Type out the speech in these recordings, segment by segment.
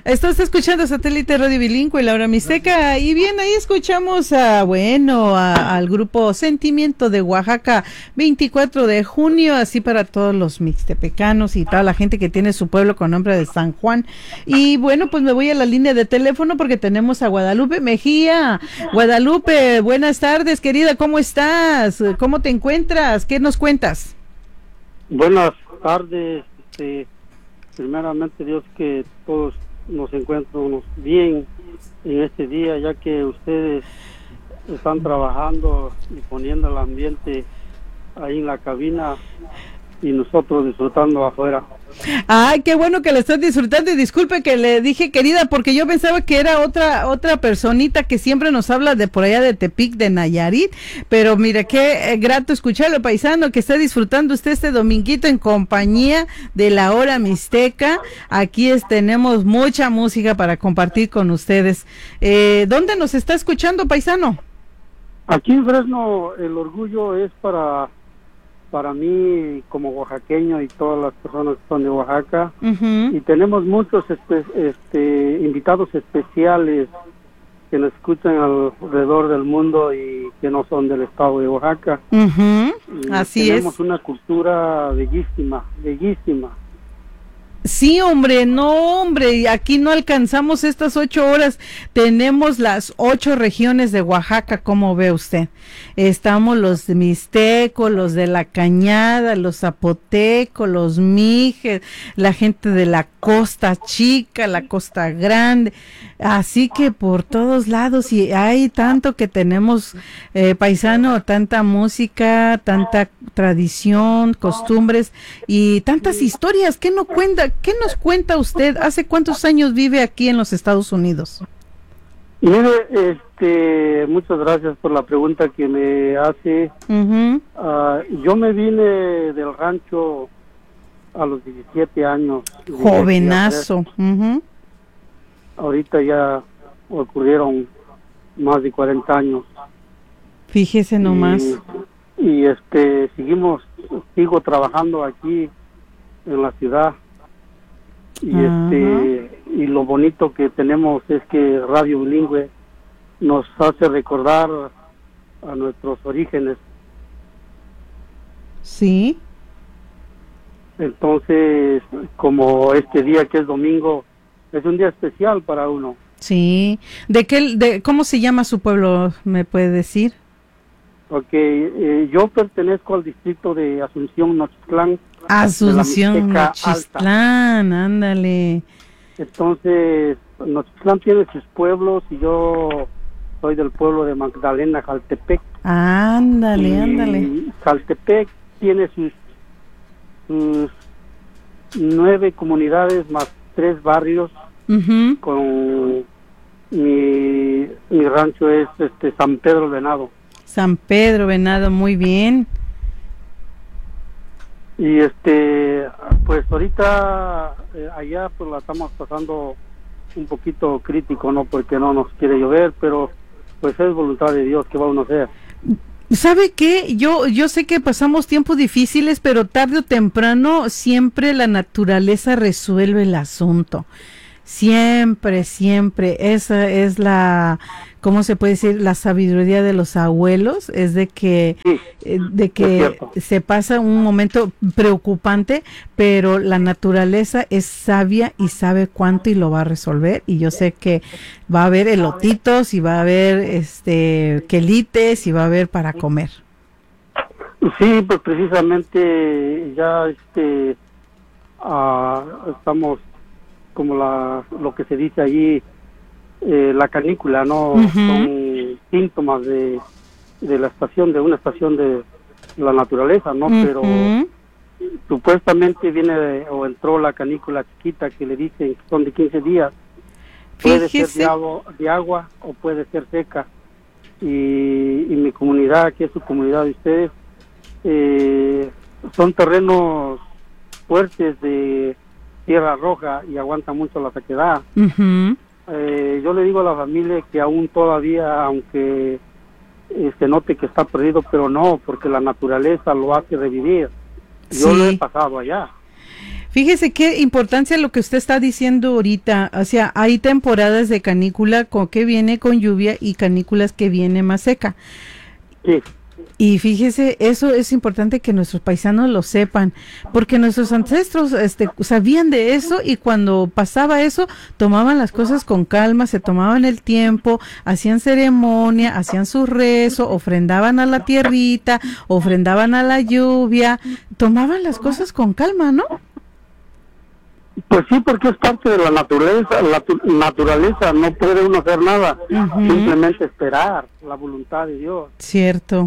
Estás escuchando Satélite Radio Bilingüe, Laura Mixteca, y bien, ahí escuchamos al grupo Sentimiento de Oaxaca, 24 de junio, así para todos los mixtepecanos y toda la gente que tiene su pueblo con nombre de San Juan. Y bueno, pues me voy a la línea de teléfono porque tenemos a Guadalupe Mejía. Guadalupe, buenas tardes, querida, ¿cómo estás? ¿Cómo te encuentras? ¿Qué nos cuentas? Buenas tardes, primeramente Dios que todos nos encuentramos bien en este día, ya que ustedes están trabajando y poniendo el ambiente ahí en la cabina y nosotros disfrutando afuera. Ay, qué bueno que la estás disfrutando, y disculpe que le dije querida, porque yo pensaba que era otra personita que siempre nos habla de por allá de Tepic, de Nayarit, pero mire qué grato escucharlo, paisano, que está disfrutando usted este dominguito en compañía de la Hora Mixteca. Aquí tenemos mucha música para compartir con ustedes. ¿Dónde nos está escuchando, paisano? Aquí en Fresno, el orgullo es para mí como oaxaqueño y todas las personas que son de Oaxaca. Y tenemos muchos invitados especiales que nos escuchan alrededor del mundo y que no son del estado de Oaxaca. Así tenemos es. Una cultura bellísima. Sí, hombre, no, hombre, aquí no alcanzamos estas 8 horas, tenemos las 8 regiones de Oaxaca, ¿cómo ve usted? Estamos los mixtecos, los de la Cañada, los zapotecos, los mijes, la gente de la Costa Chica, la Costa Grande, así que por todos lados, y hay tanto que tenemos, paisano, tanta música, tanta tradición, costumbres y tantas historias. ¿Qué nos cuenta usted? ¿Hace cuántos años vive aquí en los Estados Unidos? Mire, muchas gracias por la pregunta que me hace. Yo me vine del rancho a los 17 años. Jovenazo. Ahorita ya ocurrieron más de 40 años. Fíjese nomás. Y sigo trabajando aquí en la ciudad. Y lo bonito que tenemos es que Radio Bilingüe nos hace recordar a nuestros orígenes. Sí. Entonces, como este día que es domingo, es un día especial para uno. Sí. ¿Cómo se llama su pueblo? ¿Me puede decir? Okay, yo pertenezco al distrito de Asunción, Nochistlán. Asunción, Nochistlán, ándale. Entonces, Nochistlán tiene sus pueblos y yo soy del pueblo de Magdalena, Jaltepec. Ándale. Jaltepec tiene sus 9 comunidades más 3 barrios. Con mi rancho es San Pedro Venado. San Pedro Venado, muy bien. Y pues ahorita allá pues la estamos pasando un poquito crítico, ¿no? Porque no nos quiere llover, pero pues es voluntad de Dios que va uno a hacer. ¿Sabe qué? Yo sé que pasamos tiempos difíciles, pero tarde o temprano siempre la naturaleza resuelve el asunto. Siempre, esa es ¿cómo se puede decir? La sabiduría de los abuelos, es de que se pasa un momento preocupante, pero la naturaleza es sabia y sabe cuánto y lo va a resolver, y yo sé que va a haber elotitos y va a haber quelites y va a haber para comer. Sí, pues precisamente ya estamos como lo que se dice allí, la canícula, ¿no? Son síntomas de una estación de la naturaleza, ¿no? Pero supuestamente entró la canícula chiquita que le dicen que son de 15 días. Puede ser de agua o puede ser seca. Y mi comunidad, que es su comunidad de ustedes, son terrenos fuertes de tierra roja y aguanta mucho la sequedad. Yo le digo a la familia que aún todavía, aunque se note que está perdido, pero no, porque la naturaleza lo hace revivir. Yo lo he pasado allá. Fíjese qué importancia lo que usted está diciendo ahorita. O sea, hay temporadas de canícula que viene con lluvia y canículas que viene más seca. Sí. Y fíjese, eso es importante que nuestros paisanos lo sepan, porque nuestros ancestros sabían de eso, y cuando pasaba eso, tomaban las cosas con calma, se tomaban el tiempo, hacían ceremonia, hacían su rezo, ofrendaban a la tierrita, ofrendaban a la lluvia, tomaban las cosas con calma, ¿no? Pues sí, porque es parte de la naturaleza, no puede uno hacer nada, simplemente esperar la voluntad de Dios. Cierto.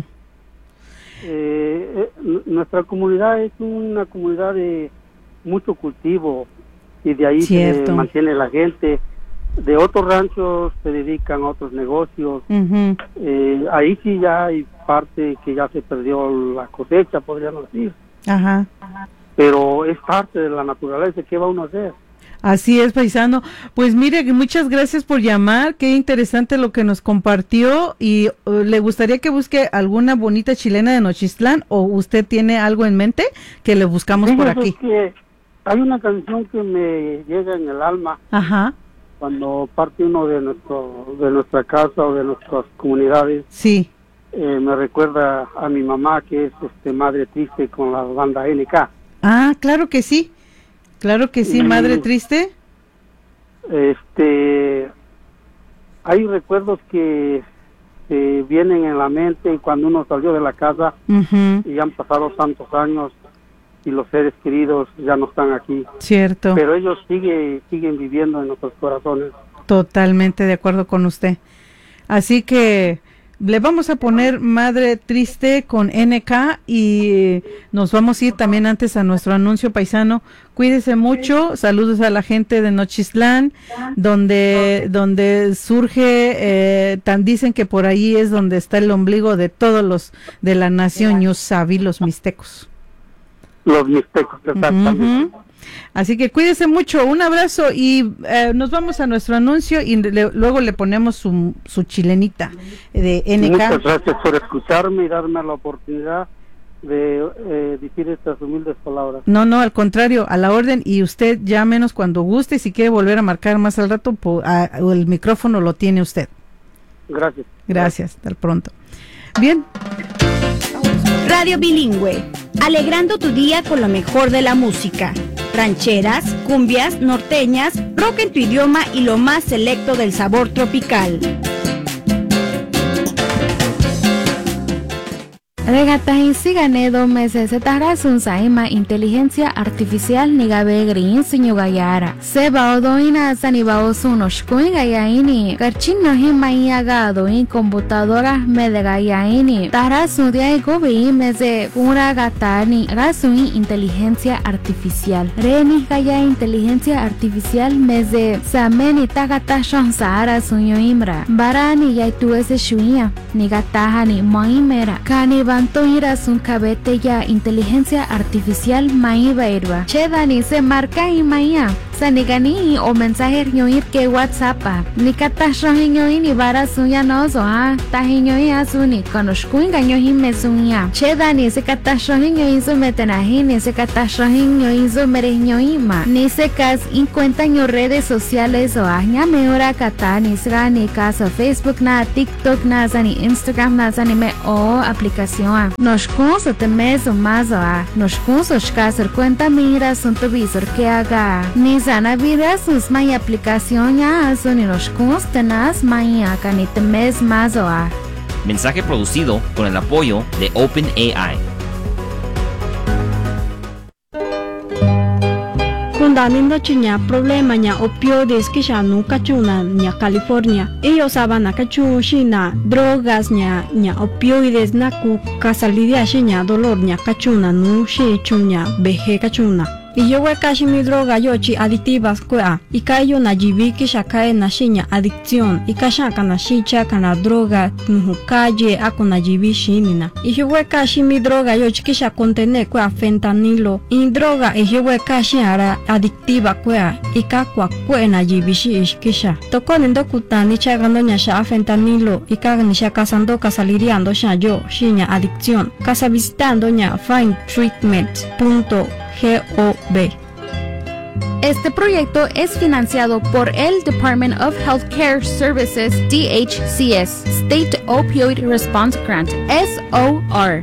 Nuestra comunidad es una comunidad de mucho cultivo, y de ahí Cierto. se mantiene la gente. De otros ranchos se dedican a otros negocios. Ahí sí ya hay parte que ya se perdió la cosecha, podríamos decir. Ajá. Pero es parte de la naturaleza. ¿Qué va uno a hacer? Así es, paisano. Pues mire, muchas gracias por llamar, qué interesante lo que nos compartió, y ¿le gustaría que busque alguna bonita chilena de Nochistlán, o usted tiene algo en mente que le buscamos por aquí? Que hay una canción que me llega en el alma. Ajá. Cuando parte uno de nuestra casa o de nuestras comunidades. Sí. Me recuerda a mi mamá, que es Madre Triste, con la banda NK. Ah, claro que sí. Claro que sí, Madre Triste. Hay recuerdos que vienen en la mente cuando uno salió de la casa, y han pasado tantos años y los seres queridos ya no están aquí. Cierto. Pero ellos siguen viviendo en nuestros corazones. Totalmente de acuerdo con usted. Así que le vamos a poner Madre Triste con NK, y nos vamos a ir también antes a nuestro anuncio, paisano. Cuídese mucho, saludos a la gente de Nochistlán, donde surge, dicen que por ahí es donde está el ombligo de todos los de la nación Ñusavi, los mixtecos. Los mixtecos, exactamente. Así que cuídese mucho, un abrazo, y nos vamos a nuestro anuncio, y luego le ponemos su chilenita de NK. Muchas gracias por escucharme y darme la oportunidad de decir estas humildes palabras. No, al contrario, a la orden, y usted llámenos cuando guste, si quiere volver a marcar más al rato, el micrófono lo tiene usted. Gracias, hasta pronto. Bien. Radio Bilingüe, alegrando tu día con lo mejor de la música. Rancheras, cumbias, norteñas, rock en tu idioma y lo más selecto del sabor tropical. Regatahin sigane 2 meses se tará sun saima inteligencia artificial ni gabe green sinyo gayara. Se baodoina sanibao sunos kuin gayaini. Garchin no himaya gado in computadoras me de gayaini. Tará sun dia gobi meze pura gatani. Rasun inteligencia artificial. Reni gaya inteligencia artificial meze sameni tagata shon sahara sunyo imra. Barani yaitu ese shuia. Ni gatahani moimera. Kani Antoira sun cabete ya inteligencia artificial maiba irba. Chedani se marca y maya. Sanigani o mensaje ñoir que WhatsApp. Ni katashohin ñoir ni bara suya nozo ha. Tahin asuni konoshkuin gañohin mesunya. Chedani se katashohin ñoir su metenahin ni se katashohin ñoir su mereñoima. Ni se cas in cuenta en redes sociales o aña meora katani sgani casa Facebook na TikTok na zani Instagram na zani me o aplicación. Nos conso te meso más nos conso shkasar cuenta mira son tu visor que haga ni sana vida sus may aplicación ya son y nos constenas maya ni te mes más Mensaje producido con el apoyo de OpenAI. Kundamindo chiña problema ña opioides que ya nunca chuna ña California. Ellos saban que chuna drogas ña opioides na ku casalidia ña dolor ña cachuna nu she chuña beje cachuna. Y yo casi mi droga yochi adictivas kuea y kayo na jibi que ya cae na shiña adicción y kasha kana shicha kana droga nu calle a con na jibi shinina y yo casi mi droga yochi que ya contiene kuea fentanilo y droga y yo casi ara adictiva kuea y kakwa kue na jibi shi que ya toko nendo kutani chagando nya sha fentanilo y kaga ni sha casando casaliriando sha yo shiña adicción casa visitando nya findtreatment.gov. Este proyecto es financiado por el Department of Healthcare Services, DHCS, State Opioid Response Grant, SOR.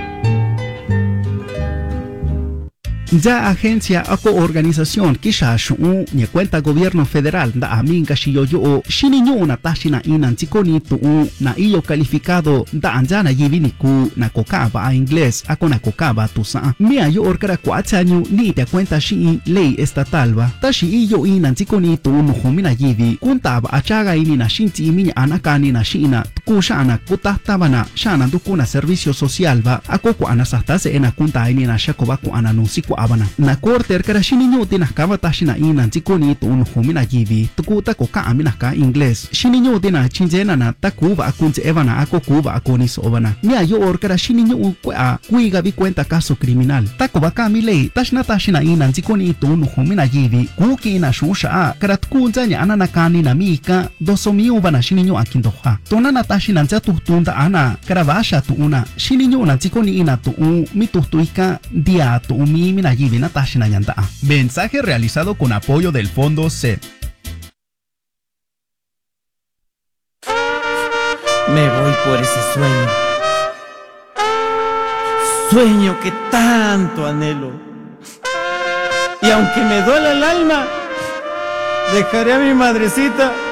Ya agencia o organización kisha shu ni cuenta gobierno federal da aminga shiyoyo shininyo na tashina inan tikoni tu na iyo calificado da anjana yivini ku na kokaba a inglés ako na kokaba tusa mia yo orkara 4 años ni te cuenta shi ley estatal ba tashi iyo inan tikoni tu no humina yivi kuntaba achaga ini na shinti iminya anakani na shina kushana kutahtabana shana dukuna servicio social ba ako ko anasastase ena kunta ini na shakoba ko ananunsi abana na korte erkara shininyo tinas kaba tashina inan tikoni tu no humina yivi tukuta ko ka amina ka inglés shininyo tina chinjena na takuba akunche evana ako kuba akoni sobana mia yo orkara shininyo kwa kuiga vi cuenta caso criminal takoba ka milei tashna tashina inan tikoni tu no humina yivi kuki na shusha karat kunjanya anana kani na mika dosomi ubana shininyo akindoha tonana tashina jatu tunda ana karavasha tu una shininyo na tikoni ina tu mitutuika dia tu mi mensaje realizado con apoyo del Fondo CED. Me voy por ese sueño que tanto anhelo. Y aunque me duela el alma, dejaré a mi madrecita